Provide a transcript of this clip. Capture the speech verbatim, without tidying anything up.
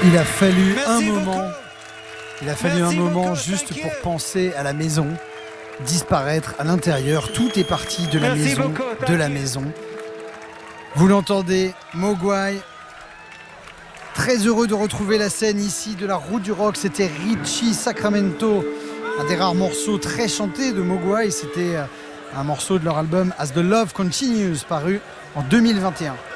Il a fallu Merci un beaucoup. moment, il a fallu Merci un moment beaucoup, juste thank you. pour penser à la maison, disparaître à l'intérieur. Tout est parti de la Merci maison, beaucoup, thank de la you. maison. Vous l'entendez, Mogwai. Très heureux de retrouver la scène ici de la Route du Rock. C'était Richie Sacramento, un des rares morceaux très chantés de Mogwai. C'était un morceau de leur album As the Love Continues, paru en deux mille vingt et un.